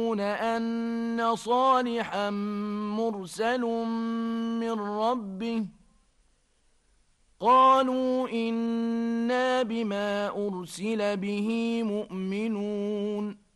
أن صالحا مرسل من ربه قالوا إنا بما أرسل به مؤمنون